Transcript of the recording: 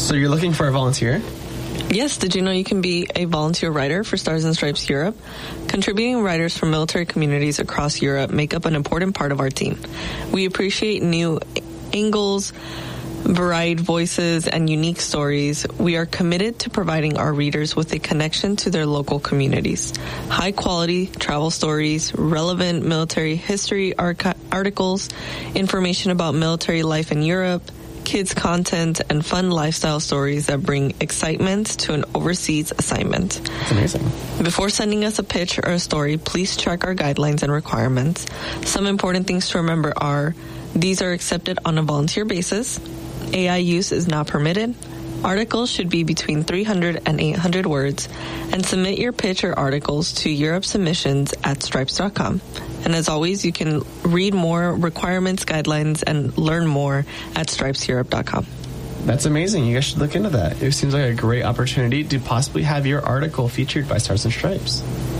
So you're looking for a volunteer? Yes, did you know you can be a volunteer writer for Stars and Stripes Europe? Contributing writers from military communities across Europe make up an important part of our team. We appreciate new angles, varied voices, and unique stories. We are committed to providing our readers with a connection to their local communities. High-quality travel stories, relevant military history articles, information about military life in Europe, kids content, and fun lifestyle stories that bring excitement to an overseas assignment. That's amazing. Before sending us a pitch or a story, please check our guidelines and requirements. Some important things to remember are these are accepted on a volunteer basis. AI use is not permitted. Articles should be between 300 and 800 words, and submit your pitch or articles to europesubmissions@stripes.com. And as always, you can read more requirements, guidelines, and learn more at stripeseurope.com. That's amazing. You guys should look into that. It seems like a great opportunity to possibly have your article featured by Stars and Stripes.